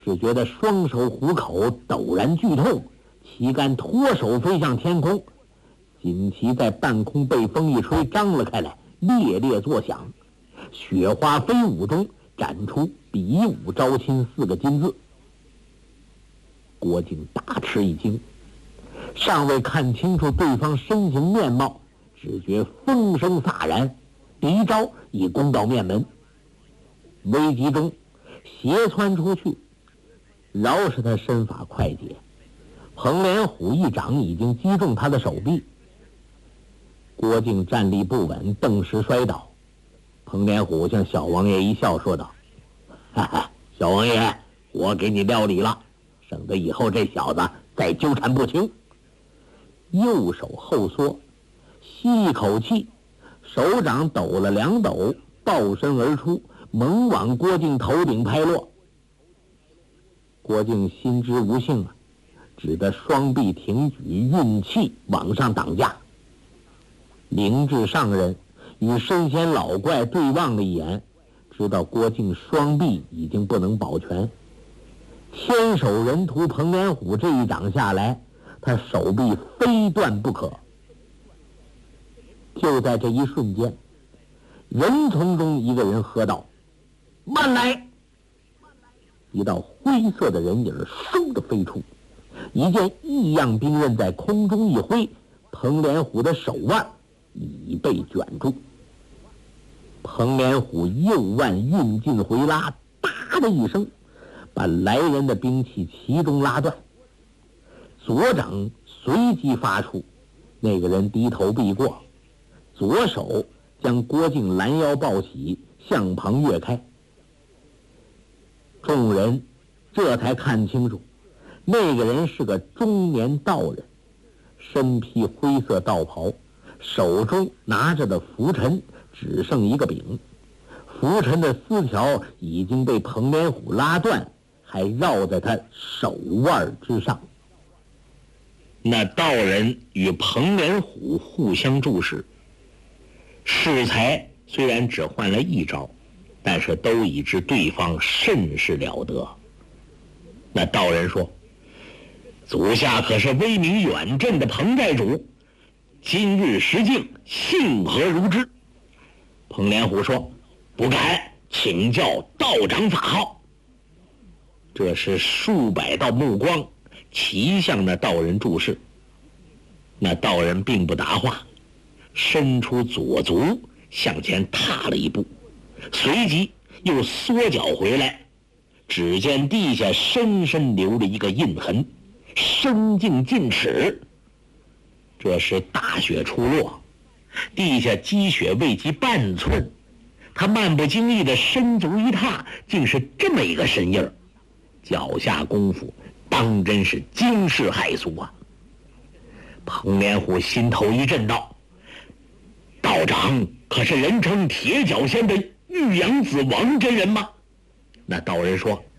只觉得双手虎口陡然剧痛，旗杆脱手飞向天空，锦旗在半空被风一吹，张了开来，烈烈作响，雪花飞舞中展出比武招亲4个金字。郭靖大吃一惊，尚未看清楚对方身形面貌，只觉风声飒然，敌招已攻到面门。危急中斜窜出去，饶是他身法快捷，彭连虎一掌已经击中他的手臂。郭靖站立不稳，顿时摔倒。彭连虎向小王爷一笑，说道：“哈哈，小王爷，我给你料理了，省得以后这小子再纠缠不清。”右手后缩，吸一口气，手掌抖了2抖，抱身而出，猛往郭靖头顶拍落。郭靖心知无幸啊，只得双臂挺举，运气往上挡架。灵智上人与身先老怪对望了一眼，知道郭靖双臂已经不能保全。天手人屠彭连虎这一掌下来，他手臂非断不可。就在这一瞬间，人丛中一个人喝道：“慢来！”一道灰色的人影嗖地飞出，一件异样兵刃在空中一挥，彭连虎的手腕已被卷住。彭连虎右腕运劲回拉，哒的一声，把来人的兵器齐中拉断。左掌随即发出，那个人低头避过，左手将郭靖拦腰抱起，向旁跃开。众人这才看清楚，那个人是个中年道人，身披灰色道袍，手中拿着的拂尘只剩一个柄，拂尘的丝条已经被彭连虎拉断，还绕在他手腕之上。那道人与彭连虎互相注视，适才虽然只换了一招，但是都已知对方甚是了得。那道人说：“足下可是威名远震的彭寨主，今日实境幸何如之？”彭连虎说：“不敢，请教道长法号。”这是数百道目光齐向那道人注视。那道人并不答话，伸出左足向前踏了一步，随即又缩脚回来，只见地下深深留了一个印痕，深径近尺。这是大雪初落，地下积雪未及半寸，他漫不经意的伸足一踏，竟是这么一个身影，脚下功夫当真是惊世骇俗啊！彭连虎心头一震，道：“道长可是人称铁脚仙的玉阳子王真人吗？”那道人说：“